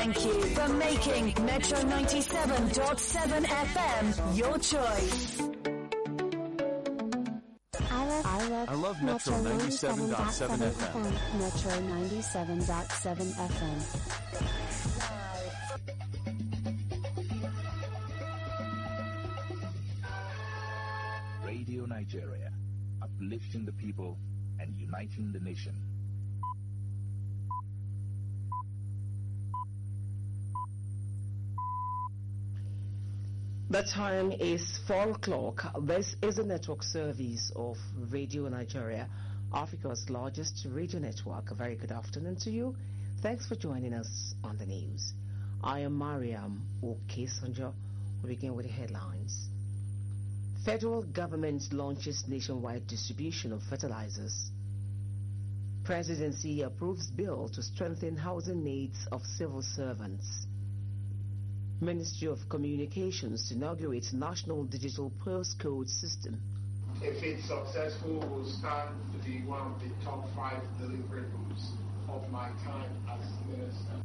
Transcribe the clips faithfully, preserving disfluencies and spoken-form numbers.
Thank you for making Metro ninety-seven point seven F M your choice. I love, I love, I love Metro ninety-seven point seven F M. Metro ninety-seven point seven F M. Radio Nigeria, uplifting the people and uniting the nation. The time is four o'clock. This is a network service of Radio Nigeria, Africa's largest radio network. A very good afternoon to you. Thanks for joining us on the news. I am Mariam Okesanjo. We begin with the headlines. Federal government launches nationwide distribution of fertilizers. Presidency approves bill to strengthen housing needs of civil servants. Ministry of Communications to inaugurate National Digital Postcode System. If it's successful, we'll stand to be one of the top five deliverables of my time as minister.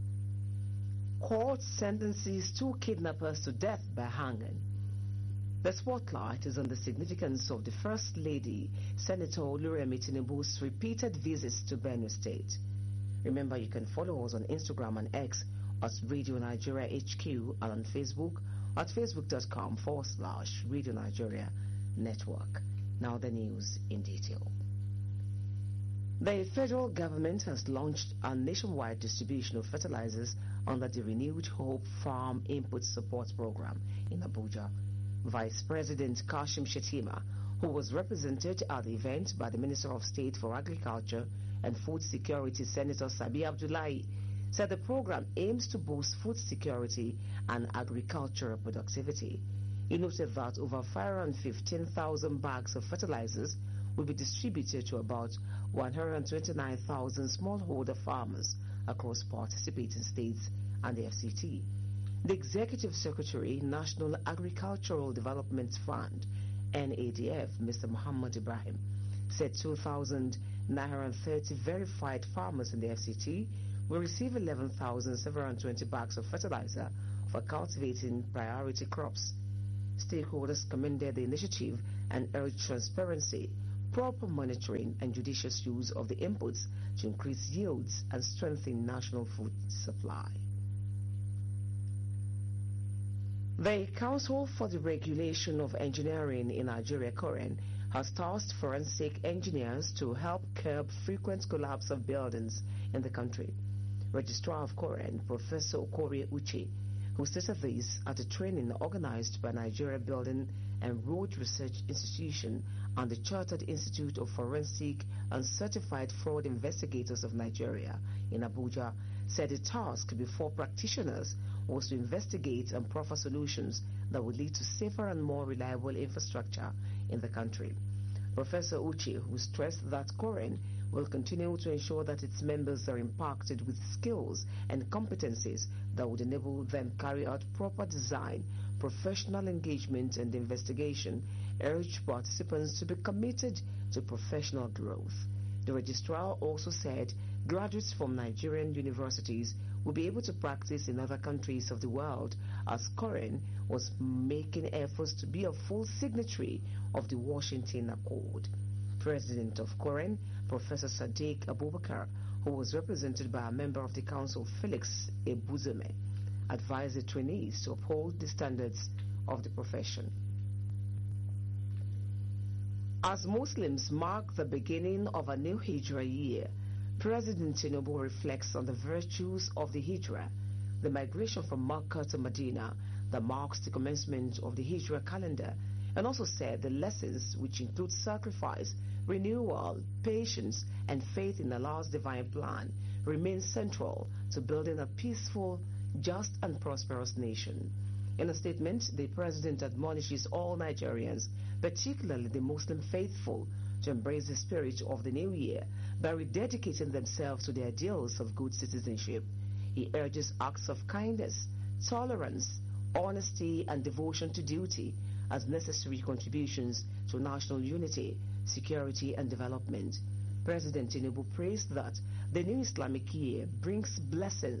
Court sentences two kidnappers to death by hanging. The spotlight is on the significance of the First Lady, Senator Oluremi Tinubu's repeated visits to Benue State. Remember, you can follow us on Instagram and X at Radio Nigeria H Q and on Facebook at facebook.com forward slash Radio Nigeria Network. Now the news in detail. The federal government has launched a nationwide distribution of fertilizers under the renewed Hope Farm Input Support Program in Abuja. Vice President Kashim Shettima, who was represented at the event by the Minister of State for Agriculture and Food Security, Senator Sabi Abdullahi, said the program aims to boost food security and agricultural productivity. He noted that over five hundred fifteen thousand bags of fertilizers will be distributed to about one hundred twenty-nine thousand smallholder farmers across participating states and the F C T. The Executive Secretary, National Agricultural Development Fund, N A D F, Mister Muhammad Ibrahim, said two thousand nine hundred thirty verified farmers in the F C T will receive eleven thousand seven hundred twenty bags of fertilizer for cultivating priority crops. Stakeholders commended the initiative and urged transparency, proper monitoring, and judicious use of the inputs to increase yields and strengthen national food supply. The Council for the Regulation of Engineering in Nigeria, COREN, has tasked forensic engineers to help curb frequent collapse of buildings in the country. Registrar of COREN, Professor Okori Uche, who stated this at a training organized by Nigeria Building and Road Research Institution and the Chartered Institute of Forensic and Certified Fraud Investigators of Nigeria in Abuja, said the task before practitioners was to investigate and proffer solutions that would lead to safer and more reliable infrastructure in the country. Professor Uche, who stressed that COREN will continue to ensure that its members are impacted with skills and competencies that would enable them carry out proper design, professional engagement and investigation, urged participants to be committed to professional growth. The registrar also said graduates from Nigerian universities will be able to practice in other countries of the world, as COREN was making efforts to be a full signatory of the Washington Accord. President of COREN, Professor Sadiq Abubakar, who was represented by a member of the council, Felix Ebuzeme, advised the trainees to uphold the standards of the profession. As Muslims mark the beginning of a new Hijrah year, President Tinubu reflects on the virtues of the Hijrah, the migration from Makkah to Medina that marks the commencement of the Hijrah calendar, and also said the lessons, which include sacrifice, renewal, patience, and faith in Allah's divine plan, remain central to building a peaceful, just, and prosperous nation. In a statement, the President admonishes all Nigerians, particularly the Muslim faithful, to embrace the spirit of the new year by rededicating themselves to the ideals of good citizenship. He urges acts of kindness, tolerance, honesty, and devotion to duty as necessary contributions to national unity, security, and development. President Tinubu praised that the new Islamic year brings blessings,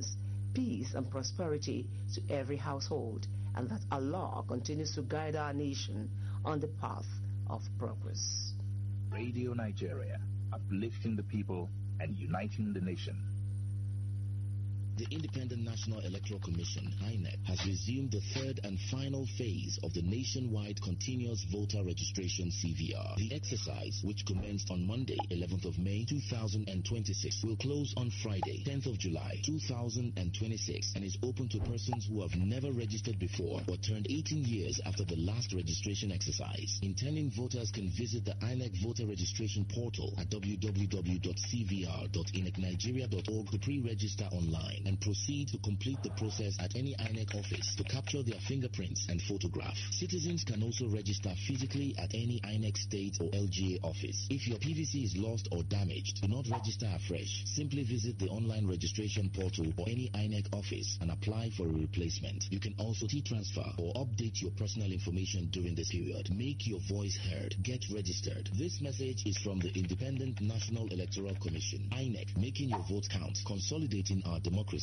peace and prosperity to every household, and that Allah continues to guide our nation on the path of progress. Radio Nigeria, uplifting the people and uniting the nation. The Independent National Electoral Commission, I N E C, has resumed the third and final phase of the nationwide Continuous Voter Registration C V R. The exercise, which commenced on Monday, eleventh of May two thousand twenty-six, will close on Friday, tenth of July two thousand twenty-six, and is open to persons who have never registered before or turned eighteen years after the last registration exercise. Intending voters can visit the I N E C voter registration portal at w w w dot c v r dot inec nigeria dot org to pre-register online and proceed to complete the process at any I N E C office to capture their fingerprints and photograph. Citizens can also register physically at any I N E C state or L G A office. If your P V C is lost or damaged, do not register afresh. Simply visit the online registration portal or any I N E C office and apply for a replacement. You can also T-transfer or update your personal information during this period. Make your voice heard. Get registered. This message is from the Independent National Electoral Commission, I N E C, making your vote count, consolidating our democracy.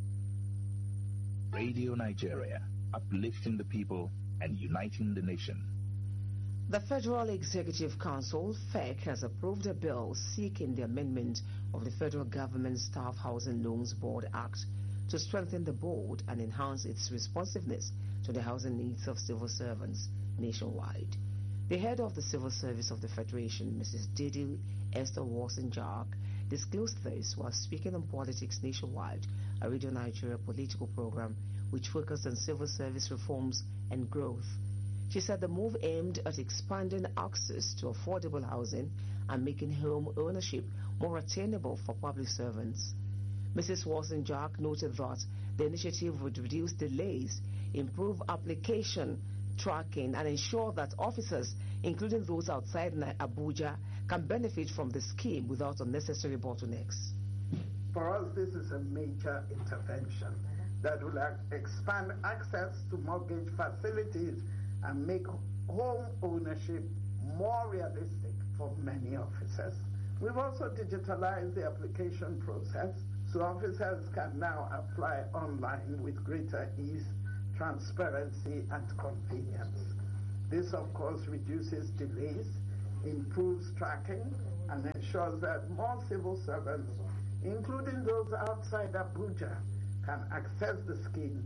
Radio Nigeria, uplifting the people and uniting the nation. The Federal Executive Council, F E C, has approved a bill seeking the amendment of the Federal Government Staff Housing Loans Board Act to strengthen the board and enhance its responsiveness to the housing needs of civil servants nationwide. The head of the Civil Service of the Federation, Missus Didi Esther Watson-Jack, disclosed this while speaking on Politics Nationwide, a Radio Nigeria political program which focused on civil service reforms and growth. She said the move aimed at expanding access to affordable housing and making home ownership more attainable for public servants. Missus Watson-Jack noted that the initiative would reduce delays, improve application tracking, and ensure that officers, including those outside Abuja, can benefit from the scheme without unnecessary bottlenecks. For us, this is a major intervention that will expand access to mortgage facilities and make home ownership more realistic for many officers. We've also digitalized the application process so officers can now apply online with greater ease, transparency, and convenience. This, of course, reduces delays, improves tracking, and ensures that more civil servants, including those outside Abuja, can access the scheme.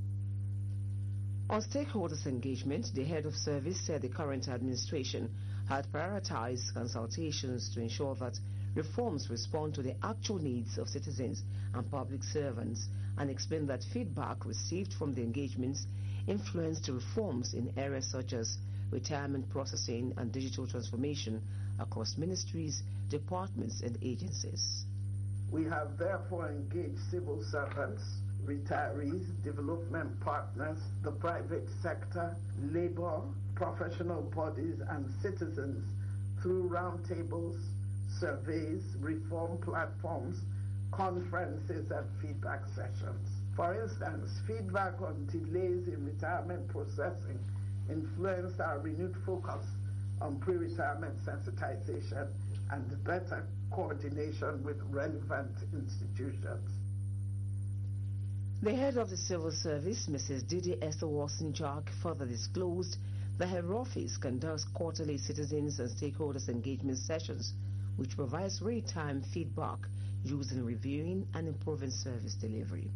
On stakeholders' engagement, the head of service said the current administration had prioritized consultations to ensure that reforms respond to the actual needs of citizens and public servants, and explained that feedback received from the engagements influenced reforms in areas such as retirement processing and digital transformation across ministries, departments, and agencies. We have therefore engaged civil servants, retirees, development partners, the private sector, labor, professional bodies, and citizens through roundtables, surveys, reform platforms, conferences, and feedback sessions. For instance, feedback on delays in retirement processing influenced our renewed focus on pre-retirement sensitization and better coordination with relevant institutions. The head of the Civil Service, Missus Didi Esther Watson-Jack, further disclosed that her office conducts quarterly citizens and stakeholders engagement sessions, which provides real-time feedback used in reviewing and improving service delivery.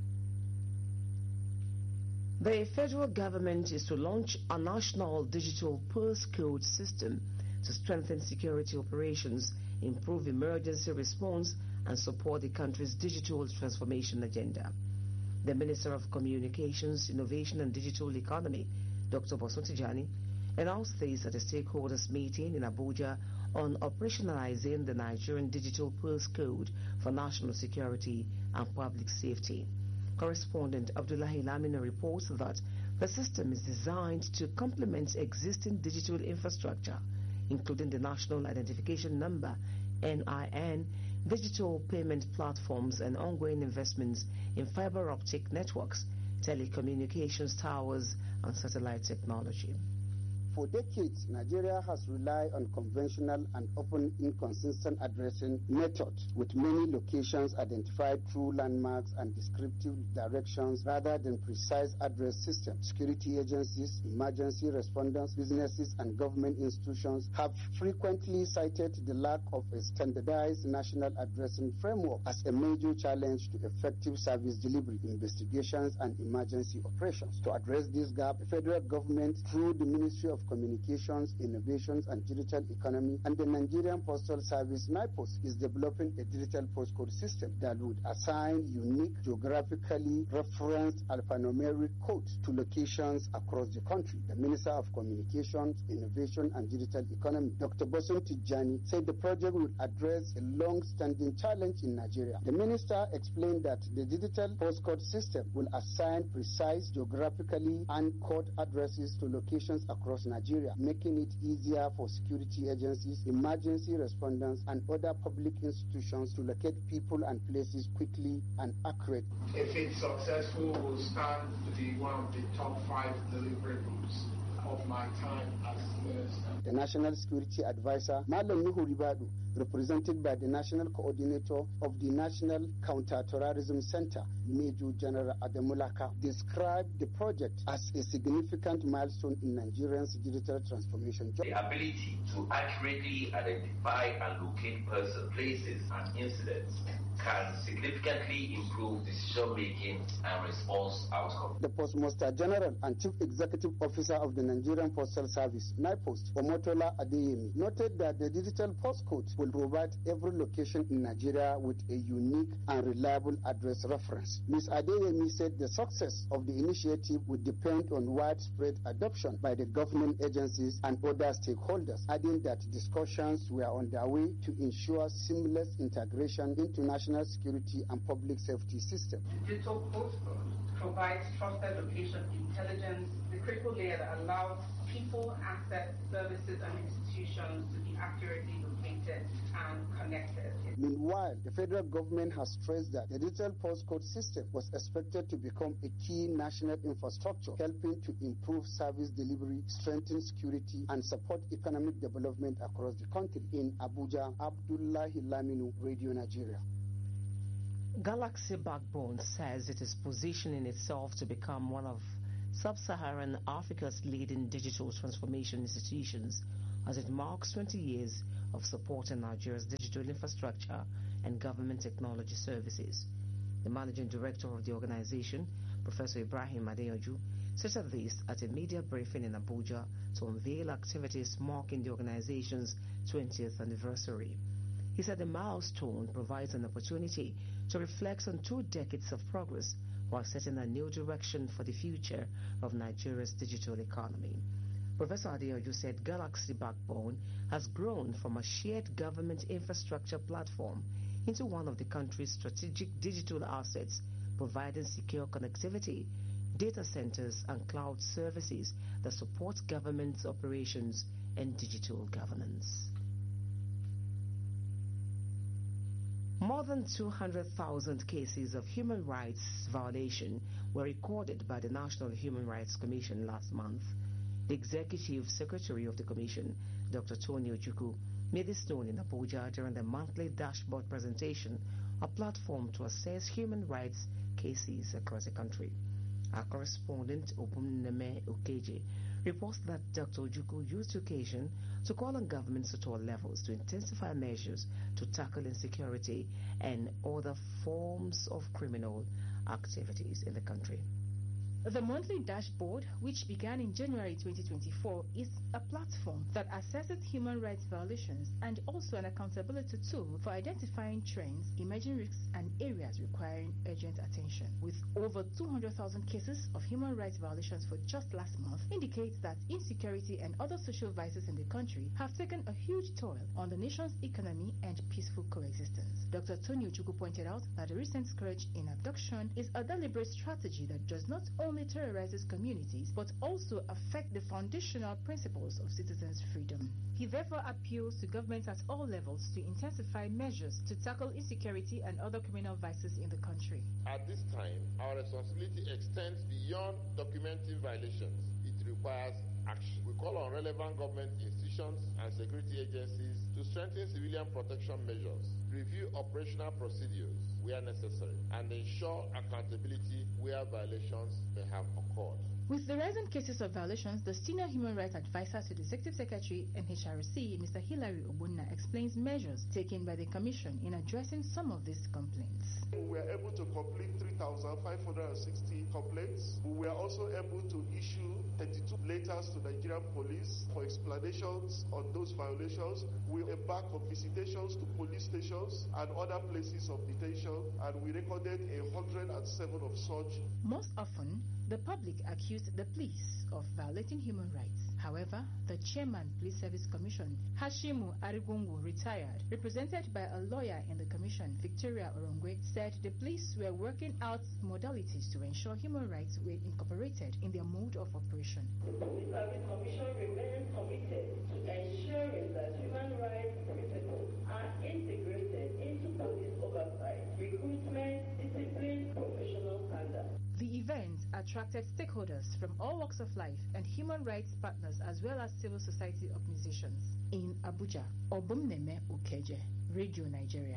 The federal government is to launch a national digital pulse code system to strengthen security operations, improve emergency response, and support the country's digital transformation agenda. The Minister of Communications, Innovation and Digital Economy, Doctor Bosun Tijani, announced this at a stakeholders meeting in Abuja on operationalizing the Nigerian Digital Pulse Code for national security and public safety. Correspondent Abdullahi Lamina reports that the system is designed to complement existing digital infrastructure, including the National Identification Number, N I N, digital payment platforms, and ongoing investments in fiber optic networks, telecommunications towers, and satellite technology. For decades, Nigeria has relied on conventional and often inconsistent addressing methods, with many locations identified through landmarks and descriptive directions rather than precise address systems. Security agencies, emergency responders, businesses, and government institutions have frequently cited the lack of a standardized national addressing framework as a major challenge to effective service delivery, investigations, and emergency operations. To address this gap, the federal government, through the Ministry of Communications, Innovations, and Digital Economy and the Nigerian Postal Service (NIPOS), is developing a digital postcode system that would assign unique, geographically referenced alphanumeric codes to locations across the country. The Minister of Communications, Innovation, and Digital Economy, Doctor Bosun Tijani, said the project would address a long-standing challenge in Nigeria. The minister explained that the digital postcode system will assign precise, geographically uncoded addresses to locations across Nigeria, making it easier for security agencies, emergency responders, and other public institutions to locate people and places quickly and accurately. If it's successful, we'll stand to be one of the top five deliverables of my time as minister. The National Security Advisor, Malam Nuhu Ribadu, represented by the National Coordinator of the National Counter-Terrorism Center, Major General Adamulaka, described the project as a significant milestone in Nigeria's digital transformation. The ability to accurately identify and locate persons, places, and incidents can significantly improve decision-making and response outcomes. The Postmaster General and Chief Executive Officer of the Nigerian Postal Service, NIPOS, Omotola Adeyemi, noted that the digital postcode will provide every location in Nigeria with a unique and reliable address reference. Miz Adeyemi said the success of the initiative would depend on widespread adoption by the government agencies and other stakeholders, adding that discussions were underway to ensure seamless integration into national security and public safety systems. Digital postcode provides trusted location intelligence, the critical layer that allows people, assets, services, and institutions to be accurately located and connected. Meanwhile, the federal government has stressed that the digital postcode system was expected to become a key national infrastructure, helping to improve service delivery, strengthen security, and support economic development across the country. In Abuja, Abdullahi Laminu, Radio Nigeria. Galaxy Backbone says it is positioning itself to become one of Sub-Saharan Africa's leading digital transformation institutions as it marks twenty years of supporting Nigeria's digital infrastructure and government technology services. The managing director of the organization, Professor Ibrahim Adeyanju, said this at a media briefing in Abuja to unveil activities marking the organization's twentieth anniversary. He said the milestone provides an opportunity to reflect on two decades of progress while setting a new direction for the future of Nigeria's digital economy. Professor Adeyanju said Galaxy Backbone has grown from a shared government infrastructure platform into one of the country's strategic digital assets, providing secure connectivity, data centers, and cloud services that support government's operations and digital governance. More than two hundred thousand cases of human rights violation were recorded by the National Human Rights Commission last month. The Executive Secretary of the Commission, Doctor Tony Ojukwu, made this known in Abuja during the monthly dashboard presentation, a platform to assess human rights cases across the country. Our correspondent, Obumneme Okeje, reports that Doctor Ojukwu used the occasion to call on governments at all levels to intensify measures to tackle insecurity and other forms of criminal activities in the country. The monthly dashboard, which began in January twenty twenty-four, is a platform that assesses human rights violations and also an accountability tool for identifying trends, emerging risks, and areas requiring urgent attention. With over two hundred thousand cases of human rights violations for just last month, indicates that insecurity and other social vices in the country have taken a huge toll on the nation's economy and peaceful coexistence. Doctor Tony Ojukwu pointed out that the recent scourge in abduction is a deliberate strategy that does not only only terrorizes communities but also affect the foundational principles of citizens' freedom. He therefore appeals to governments at all levels to intensify measures to tackle insecurity and other criminal vices in the country. At this time, our responsibility extends beyond documenting violations. It requires action. We call on relevant government institutions and security agencies to strengthen civilian protection measures, review operational procedures where necessary, and ensure accountability where violations may have occurred. With the rising cases of violations, the Senior Human Rights Advisor to the Executive Secretary, N H R C, Mister Hilary Obunna, explains measures taken by the Commission in addressing some of these complaints. We were able to complete three thousand five hundred sixty complaints. We were also able to issue thirty-two letters to the Nigerian police for explanations on those violations. We embarked on visitations to police stations and other places of detention, and we recorded one hundred seven of such. Most often, the public accused the police of violating human rights. However, the chairman, Police Service Commission, Hashimu Arigungu, retired, represented by a lawyer in the commission, Victoria Orongwe, said the police were working out modalities to ensure human rights were incorporated in their mode of operation. The Police Service Commission remains committed to ensuring that human rights principles are integrated into police oversight, recruitment, discipline, professional standards. The event attracted stakeholders from all walks of life and human rights partners as well as civil society organizations. In Abuja, Obumneme Ukeje, Radio Nigeria.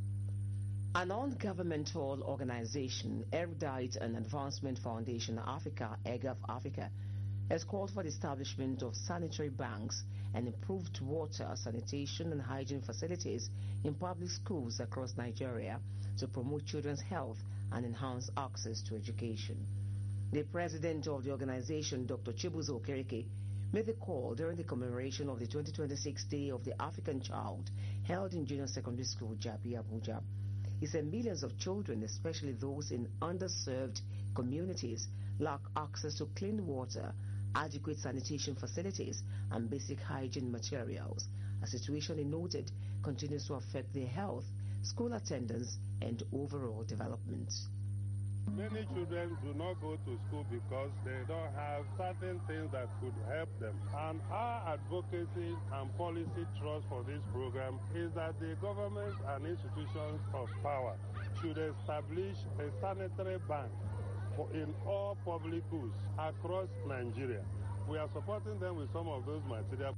A non-governmental organization, Erudite and Advancement Foundation Africa, EGAF Africa, has called for the establishment of sanitary banks and improved water, sanitation and hygiene facilities in public schools across Nigeria to promote children's health and enhance access to education. The president of the organization, Doctor Chibuzo Okereke, made the call during the commemoration of the twenty twenty-six Day of the African Child held in Junior Secondary School, Jabi, Abuja. He said millions of children, especially those in underserved communities, lack access to clean water, adequate sanitation facilities, and basic hygiene materials, a situation he noted continues to affect their health, school attendance, and overall development. Many children do not go to school because they don't have certain things that could help them. And our advocacy and policy thrust for this program is that the government and institutions of power should establish a sanitary bank for in all public schools across Nigeria. We are supporting them with some of those materials.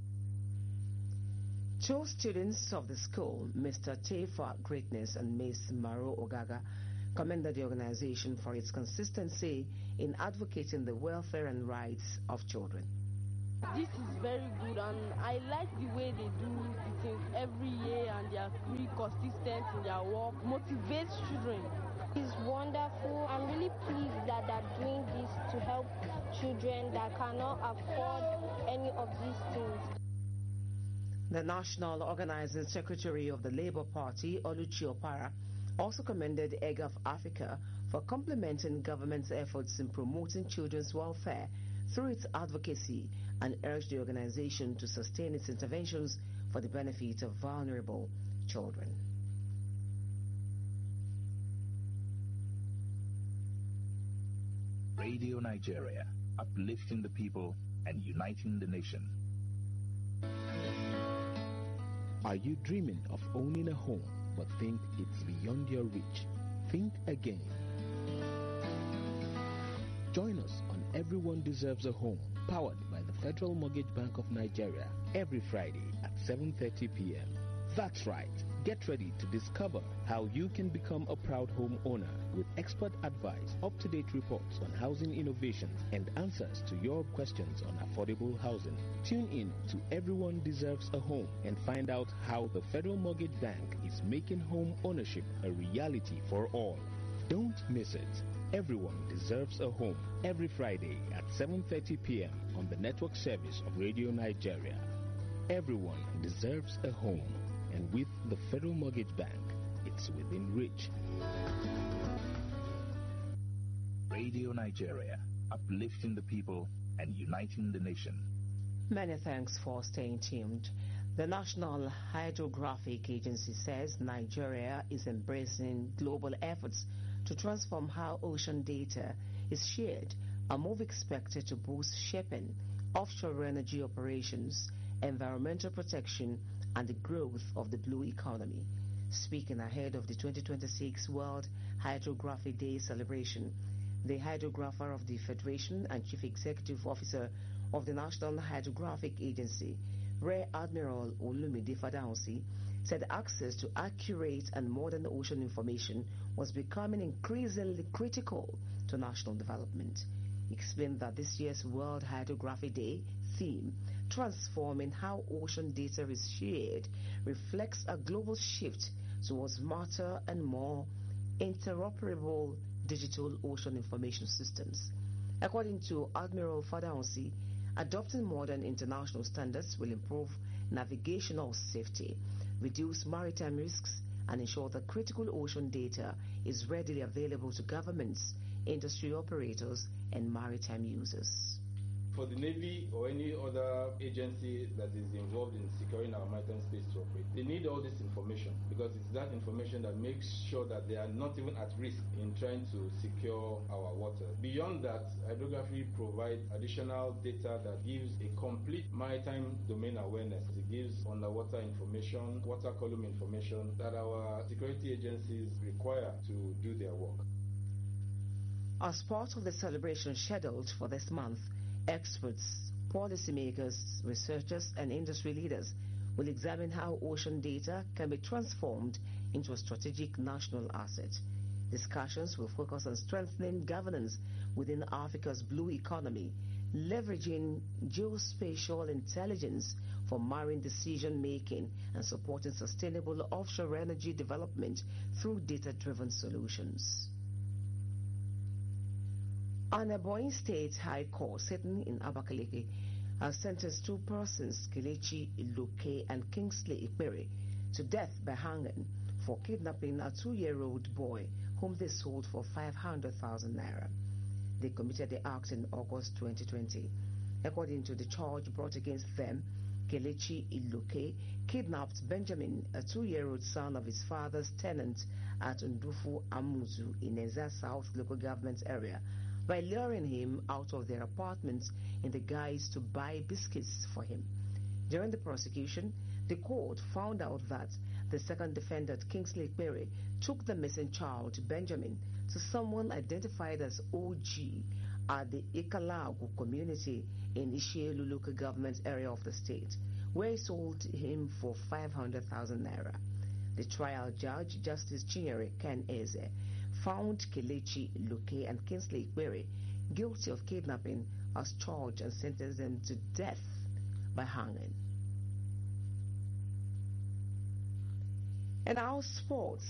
Two students of the school, Mister Tefa Greatness and Miss Maro Ogaga, commended the organization for its consistency in advocating the welfare and rights of children. This is very good, and I like the way they do the things every year, and they are really consistent in their work, motivates children. It's wonderful. I'm really pleased that they're doing this to help children that cannot afford any of these things. The National Organizing Secretary of the Labour Party, Oluchi Opara, also commended EGAF Africa for complementing government's efforts in promoting children's welfare through its advocacy and urged the organization to sustain its interventions for the benefit of vulnerable children. Radio Nigeria, uplifting the people and uniting the nation. Are you dreaming of owning a home but think it's beyond your reach? Think again. Join us on Everyone Deserves a Home, powered by the Federal Mortgage Bank of Nigeria, every Friday at seven thirty p m That's right. Get ready to discover how you can become a proud homeowner with expert advice, up-to-date reports on housing innovations, and answers to your questions on affordable housing. Tune in to Everyone Deserves a Home and find out how the Federal Mortgage Bank is making home ownership a reality for all. Don't miss it. Everyone Deserves a Home, every Friday at seven thirty p m on the network service of Radio Nigeria. Everyone deserves a home. And with the Federal Mortgage Bank, it's within reach. Radio Nigeria, uplifting the people and uniting the nation. Many thanks for staying tuned. The National Hydrographic Agency says Nigeria is embracing global efforts to transform how ocean data is shared, a move expected to boost shipping, offshore energy operations, environmental protection, and the growth of the blue economy. Speaking ahead of the twenty twenty-six World Hydrographic Day celebration, the hydrographer of the Federation and Chief Executive Officer of the National Hydrographic Agency, Rear Admiral Olumide Fadaunsi, said access to accurate and modern ocean information was becoming increasingly critical to national development. He explained that this year's World Hydrography Day theme, Transforming How Ocean Data is Shared, reflects a global shift towards smarter and more interoperable digital ocean information systems. According to Admiral Fadaunsi, adopting modern international standards will improve navigational safety, reduce maritime risks, and ensure that critical ocean data is readily available to governments, industry operators, and maritime users. For the Navy or any other agency that is involved in securing our maritime space to operate, they need all this information because it's that information that makes sure that they are not even at risk in trying to secure our water. Beyond that, hydrography provides additional data that gives a complete maritime domain awareness. It gives underwater information, water column information that our security agencies require to do their work. As part of the celebration scheduled for this month, experts, policymakers, researchers, and industry leaders will examine how ocean data can be transformed into a strategic national asset. Discussions will focus on strengthening governance within Africa's blue economy, leveraging geospatial intelligence for marine decision-making and supporting sustainable offshore energy development through data-driven solutions. An Ebonyi State High Court sitting in Abakaliki has sentenced two persons, Kelechi Iloke and Kingsley Ikpere, to death by hanging for kidnapping a two-year-old boy whom they sold for five hundred thousand naira. They committed the act in August twenty twenty. According to the charge brought against them, Kelechi Iloke kidnapped Benjamin, a two-year-old son of his father's tenant at Ndufu Amuzu in Eza South local government area, by luring him out of their apartment in the guise to buy biscuits for him. During the prosecution, the court found out that the second defendant, Kingsley Ikpere, took the missing child, Benjamin, to someone identified as O G at the Ikalagu community in Ishielu local government area of the state, where he sold him for five hundred thousand naira. The trial judge, Justice Chinyere Ken Eze, found Kelechi Iloke and Kingsley Ikpere guilty of kidnapping as charged and sentenced them to death by hanging. And our sports.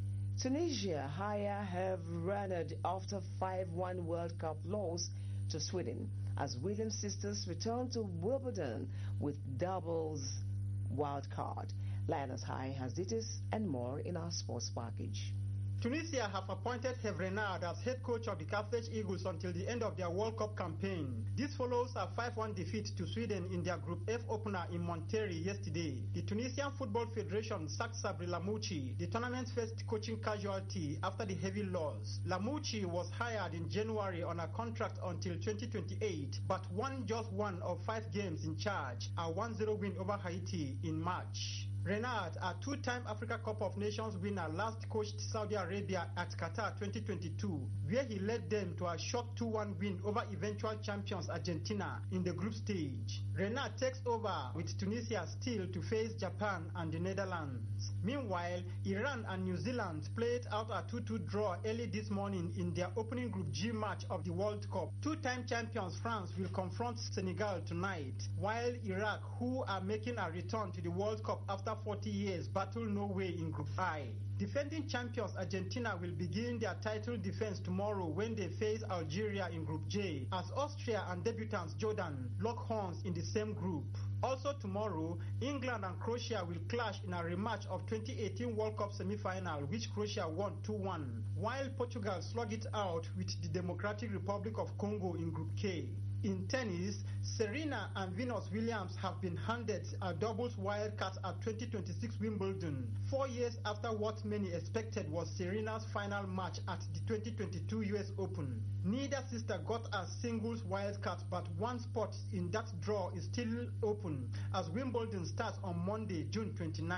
Tunisia higher have run after five one World Cup loss to Sweden as Williams sisters return to Wimbledon with doubles wild card. Lioness High has details and more in our sports package. Tunisia have appointed Hervé Renard as head coach of the Carthage Eagles until the end of their World Cup campaign. This follows a five one defeat to Sweden in their Group F opener in Monterrey yesterday. The Tunisian Football Federation sacked Sabri Lamouchi, the tournament's first coaching casualty, after the heavy loss. Lamouchi was hired in January on a contract until twenty twenty-eight, but won just one of five games in charge, a one zero win over Haiti in March. Renard, a two-time Africa Cup of Nations winner, last coached Saudi Arabia at Qatar twenty twenty-two, where he led them to a shock two one win over eventual champions Argentina in the group stage. Renard takes over with Tunisia still to face Japan and the Netherlands. Meanwhile, Iran and New Zealand played out a two two draw early this morning in their opening Group G match of the World Cup. Two-time champions France will confront Senegal tonight, while Iraq, who are making a return to the World Cup after forty years, battle Norway in Group I. Defending champions Argentina will begin their title defense tomorrow when they face Algeria in Group J, as Austria and debutants Jordan lock horns in the same group. Also tomorrow, England and Croatia will clash in a rematch of twenty eighteen World Cup semi-final, which Croatia won two one, while Portugal slug it out with the Democratic Republic of Congo in Group K. In tennis, Serena and Venus Williams have been handed a doubles wildcard at twenty twenty-six Wimbledon, four years after what many expected was Serena's final match at the twenty twenty-two U S Open. Neither sister got a singles wildcard, but one spot in that draw is still open as Wimbledon starts on Monday, June twenty-ninth.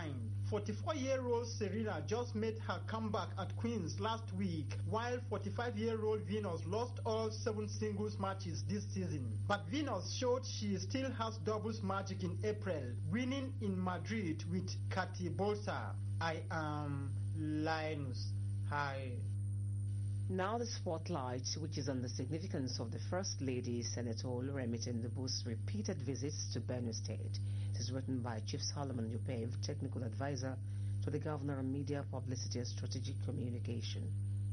forty-four-year-old Serena just made her comeback at Queen's last week, while forty-five-year-old Venus lost all seven singles matches this season. But Venus showed she still has doubles magic in April, winning in Madrid with Katie Bolsa. I am Linus. Hi. Now the spotlight, which is on the significance of the First Lady, Senator Oluremi Tinubu's repeated visits to Benue State. It is written by Chief Solomon Yupev, Technical Advisor to the Governor on Media, Publicity and Strategic Communication.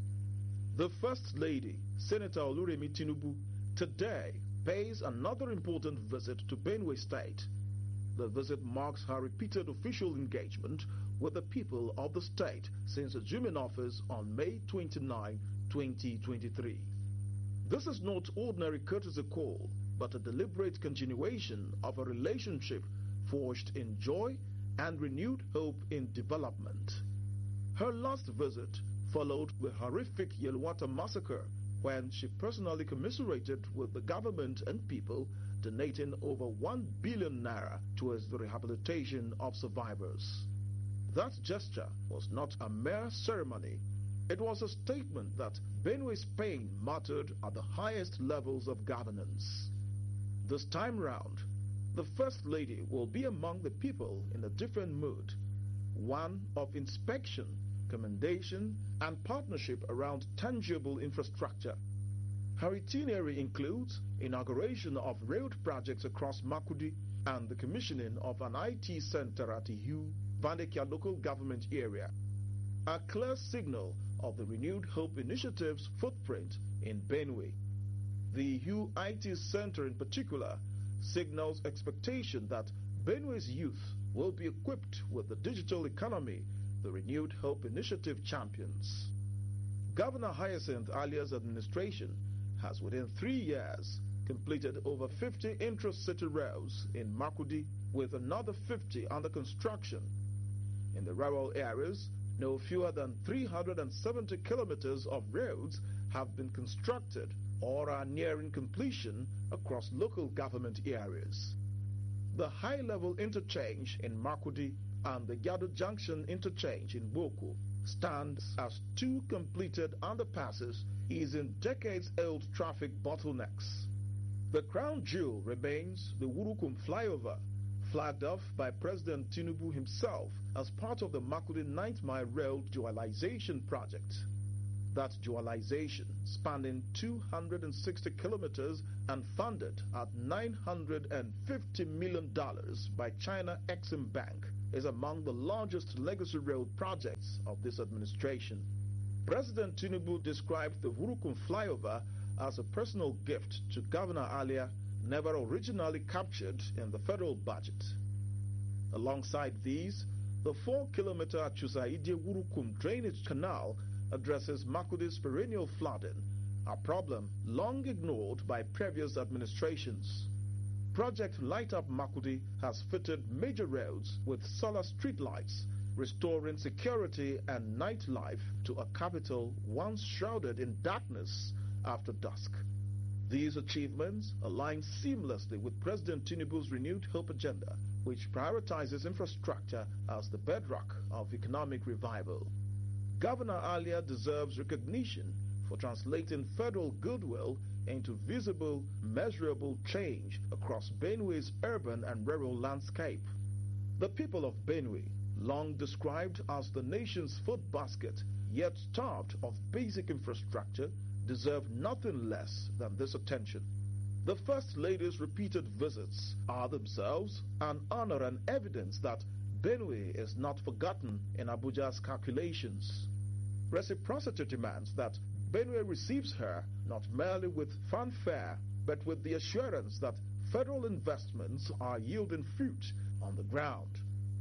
The First Lady, Senator Oluremi Tinubu, today pays another important visit to Benue State. The visit marks her repeated official engagement with the people of the state since assuming office on May twenty-ninth, twenty twenty-three. This is not ordinary courtesy call, but a deliberate continuation of a relationship forged in joy and renewed hope in development. Her last visit followed the horrific Yelwata massacre, when she personally commiserated with the government and people, donating over one billion naira towards the rehabilitation of survivors. That gesture was not a mere ceremony. It was a statement that Benue's pain mattered at the highest levels of governance. This time round, the First Lady will be among the people in a different mood, one of inspection, commendation, and partnership around tangible infrastructure. Her itinerary includes inauguration of road projects across Makudi and the commissioning of an I T center at Ihu, Vandekia local government area, a clear signal of the Renewed Hope Initiative's footprint in Benue. The Ihu I T center in particular signals expectation that Benue's youth will be equipped with the digital economy the Renewed Hope Initiative champions. Governor Hyacinth Alia's administration has within three years completed over fifty intra-city roads in Makudi, with another fifty under construction. In the rural areas, no fewer than three hundred seventy kilometers of roads have been constructed or are nearing completion across local government areas. The high-level interchange in Makudi and the Yadu Junction interchange in Boku stands as two completed underpasses, easing decades-old traffic bottlenecks. The crown jewel remains the Wurukum flyover, flagged off by President Tinubu himself as part of the Makudi ninth Mile Road dualization project. That dualization, spanning two hundred sixty kilometers and funded at nine hundred fifty million dollars by China Exim Bank, is among the largest legacy road projects of this administration. President Tinubu described the Wurukum flyover as a personal gift to Governor Alia, never originally captured in the federal budget. Alongside these, the four-kilometer Chusaide Wurukum drainage canal addresses Makudi's perennial flooding, a problem long ignored by previous administrations. Project Light Up Makudi has fitted major roads with solar streetlights, restoring security and nightlife to a capital once shrouded in darkness after dusk. These achievements align seamlessly with President Tinubu's Renewed Hope agenda, which prioritizes infrastructure as the bedrock of economic revival. Governor Alia deserves recognition for translating federal goodwill into visible, measurable change across Benue's urban and rural landscape. The people of Benue, long described as the nation's food basket, yet starved of basic infrastructure, deserve nothing less than this attention. The First Lady's repeated visits are themselves an honor and evidence that Benue is not forgotten in Abuja's calculations. Reciprocity demands that Benue receives her not merely with fanfare, but with the assurance that federal investments are yielding fruit on the ground.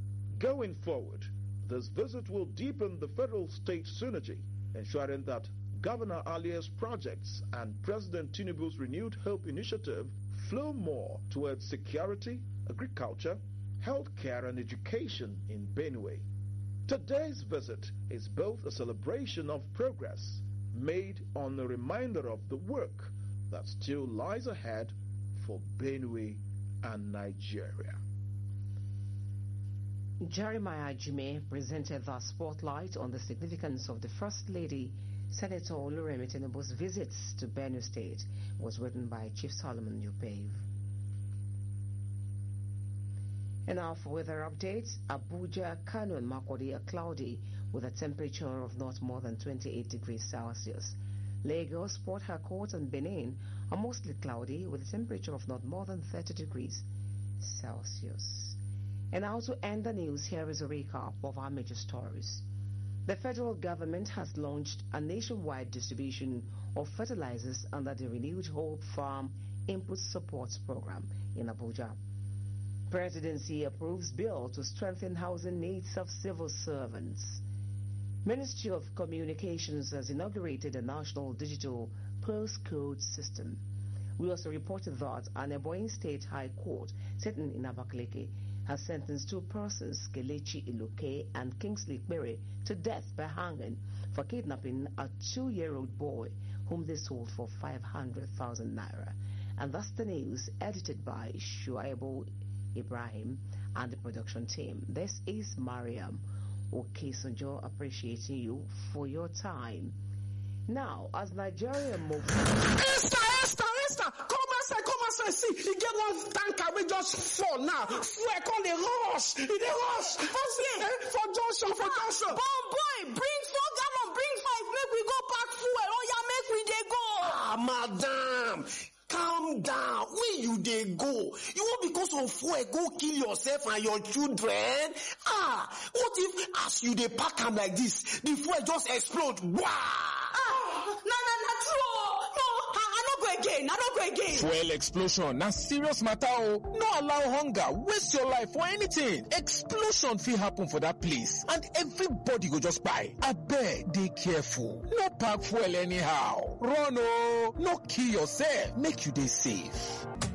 Going forward, this visit will deepen the federal-state synergy, ensuring that Governor Alia's projects and President Tinubu's Renewed Hope Initiative flow more towards security, agriculture, healthcare, and education in Benue. Today's visit is both a celebration of progress made on a reminder of the work that still lies ahead for Benue and Nigeria. Jeremiah Jime presented the spotlight on the significance of the First Lady, Senator Oluremi Tinubu's visits to Benue State. Was written by Chief Solomon Upave. And now for weather updates. Abuja, Kano and Makurdi are cloudy with a temperature of not more than twenty-eight degrees Celsius. Lagos, Port Harcourt and Benin are mostly cloudy with a temperature of not more than thirty degrees Celsius. And now to end the news, here is a recap of our major stories. The federal government has launched a nationwide distribution of fertilizers under the Renewed Hope Farm Input Support Program in Abuja. Presidency approves bill to strengthen housing needs of civil servants. Ministry of Communications has inaugurated a national digital postcode system. We also reported that an Ebonyi State High Court sitting in Abakaliki has sentenced two persons, Kelechi Iluke and Kingsley Kpere, to death by hanging for kidnapping a two-year-old boy whom they sold for five hundred thousand naira. And that's the news, edited by Shuaibu Ibrahim and the production team. This is Mariam Okesunjo appreciating you for your time. Now, as Nigeria moves... Esther, Esther, Esther, come outside, come outside. See, you get one tanker we just fall now. Fuel come the rush, in the rush. Okay. Eh, for Johnson, for Johnson. Bon boy, bring four gallon, bring five, make we go pack fuel. Oh yeah, make we dey go. Ah, madam. Calm down. Where you dey go? You want because of fuel go kill yourself and your children? Ah, what if as you dey pack am like this, the fuel just explode? Wow! Ah, na na na true. No, I, I no go again. I no go again. Fuel explosion na serious matter o. No allow hunger waste your life for anything. Explosion fit happen for that place and everybody go just kpai. Abeg, dey careful. No pack fuel anyhow. Run o. No kill yourself. Make you dey safe.